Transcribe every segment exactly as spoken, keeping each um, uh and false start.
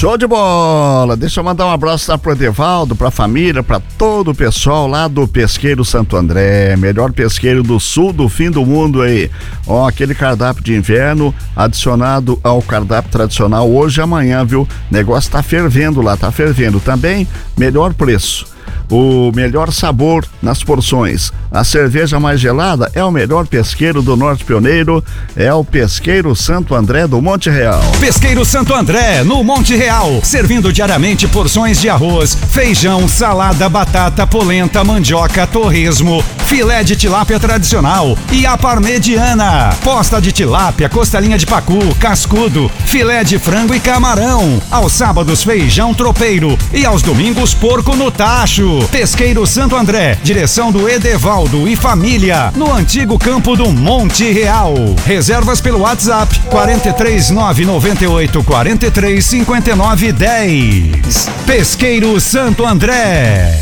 Show de bola! Deixa eu mandar um abraço lá pro Edevaldo, pra família, pra todo o pessoal lá do Pesqueiro Santo André, melhor pesqueiro do sul do fim do mundo aí. Ó, aquele cardápio de inverno adicionado ao cardápio tradicional hoje e amanhã, viu? O negócio tá fervendo lá, tá fervendo. Também, melhor preço. O melhor sabor nas porções. A cerveja mais gelada é o melhor pesqueiro do Norte Pioneiro, é o Pesqueiro Santo André do Monte Real. Pesqueiro Santo André, no Monte Real, servindo diariamente porções de arroz, feijão, salada, batata, polenta, mandioca, torresmo, filé de tilápia tradicional e a parmegiana, posta de tilápia, costelinha de pacu, cascudo, filé de frango e camarão. Aos sábados, feijão tropeiro e aos domingos, porco no tacho. Pesqueiro Santo André, direção do Edevaldo e família, no antigo campo do Monte Real. Reservas pelo WhatsApp quatro três nove nove oito quatro três cinco nove um zero. Pesqueiro Santo André.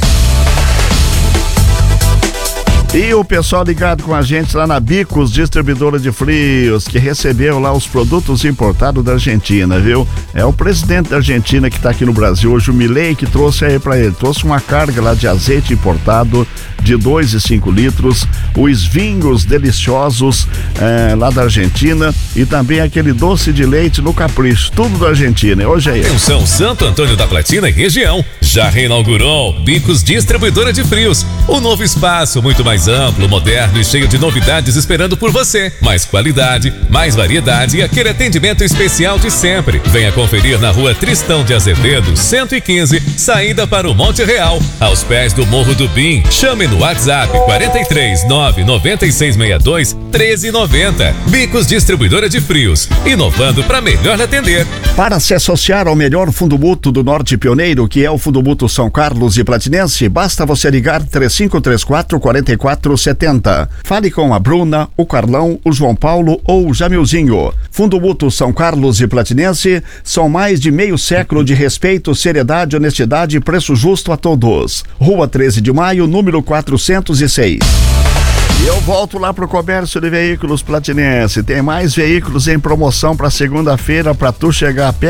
E o pessoal ligado com a gente lá na Bicos, distribuidora de frios, que recebeu lá os produtos importados da Argentina, viu? É o presidente da Argentina que tá aqui no Brasil hoje, o Milei, que trouxe aí pra ele, trouxe uma carga lá de azeite importado de dois e cinco litros, os vinhos deliciosos é, lá da Argentina e também aquele doce de leite no Capricho, tudo da Argentina. Hoje é ele. Atenção, Santo Antônio da Platina e região, já reinaugurou Bicos Distribuidora de Frios, um novo espaço muito mais amplo, moderno e cheio de novidades esperando por você. Mais qualidade, mais variedade e aquele atendimento especial de sempre. Venha conferir na rua Tristão de Azevedo, cento e quinze, saída para o Monte Real, aos pés do Morro do Bim. Chame no WhatsApp quatro três nove nove seis seis dois um três nove zero. Bicos Distribuidora de Frios, inovando para melhor atender. Para se associar ao melhor fundo mútuo do Norte Pioneiro, que é o Fundo Mútuo São Carlos e Platinense, basta você ligar três cinco três quatro quatro quatro sete zero. Fale com a Bruna, o Carlão, o João Paulo ou o Jamilzinho. Fundo Mútuo São Carlos e Platinense são mais de meio século de respeito, seriedade, honestidade e preço justo a todos. Rua treze de maio, número quatrocentos e seis. E eu volto lá pro comércio de veículos Platinense. Tem mais veículos em promoção para segunda-feira para tu chegar a pé.